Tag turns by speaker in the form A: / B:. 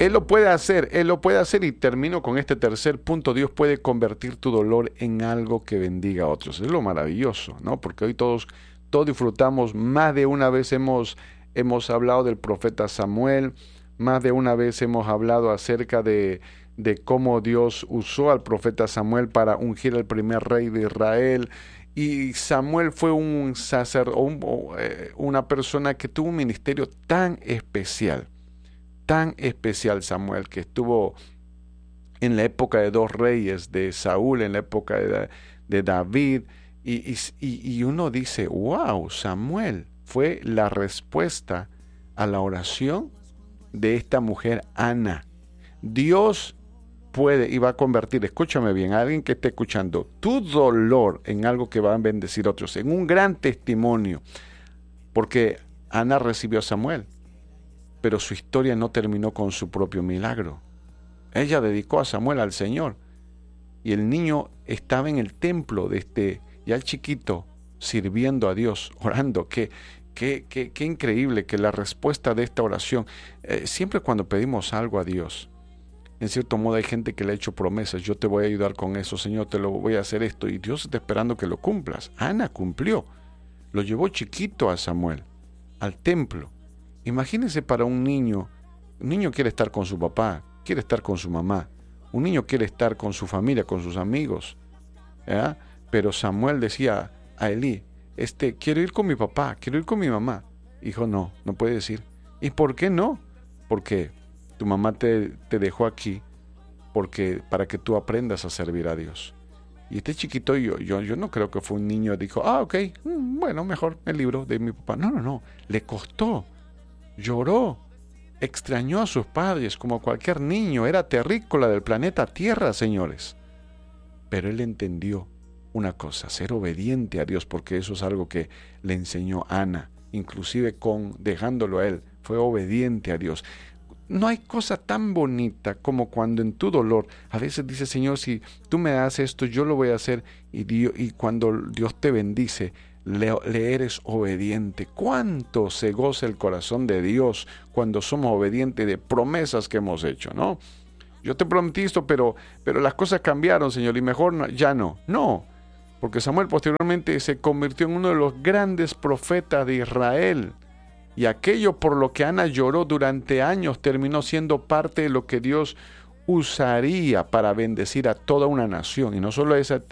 A: Él lo puede hacer, Él lo puede hacer. Y termino con este tercer punto. Dios puede convertir tu dolor en algo que bendiga a otros. Es lo maravilloso, ¿no? Porque hoy todos disfrutamos, más de una vez hemos hablado del profeta Samuel, más de una vez hemos hablado acerca de cómo Dios usó al profeta Samuel para ungir al primer rey de Israel. Y Samuel fue un sacerdote, una persona que tuvo un ministerio tan especial Samuel, que estuvo en la época de 2 reyes, de Saúl, en la época de David, y uno dice, wow, Samuel fue la respuesta a la oración de esta mujer Ana. Dios puede y va a convertir, escúchame bien, a alguien que esté escuchando, tu dolor en algo que va a bendecir a otros, en un gran testimonio, porque Ana recibió a Samuel, pero su historia no terminó con su propio milagro. Ella dedicó a Samuel al Señor, y el niño estaba en el templo ya el chiquito, sirviendo a Dios, orando. Qué increíble que la respuesta de esta oración, siempre cuando pedimos algo a Dios, en cierto modo hay gente que le ha hecho promesas, yo te voy a ayudar con eso, Señor, te lo voy a hacer esto, y Dios está esperando que lo cumplas. Ana cumplió, lo llevó chiquito a Samuel, al templo. Imagínense para un niño quiere estar con su papá, quiere estar con su mamá, un niño quiere estar con su familia, con sus amigos, ¿ya? Pero Samuel decía a Elí, quiero ir con mi papá, quiero ir con mi mamá. Hijo, no puedes ir. ¿Y por qué no? Porque tu mamá te dejó aquí para que tú aprendas a servir a Dios. Y este chiquito, yo no creo que fue un niño, dijo, ok, bueno, mejor me libro de mi papá. No, le costó, lloró, extrañó a sus padres como cualquier niño, era terrícola del planeta Tierra, señores. Pero él entendió una cosa, ser obediente a Dios, porque eso es algo que le enseñó Ana, inclusive dejándolo a él, fue obediente a Dios. No hay cosa tan bonita como cuando en tu dolor, a veces dices, Señor, si tú me das esto, yo lo voy a hacer, y cuando Dios te bendice, le eres obediente. ¿Cuánto se goza el corazón de Dios cuando somos obedientes de promesas que hemos hecho, ¿no? Yo te prometí esto, pero las cosas cambiaron, Señor, y mejor ya no. No, porque Samuel posteriormente se convirtió en uno de los grandes profetas de Israel. Y aquello por lo que Ana lloró durante años terminó siendo parte de lo que Dios usaría para bendecir a toda una nación. Y no solo esa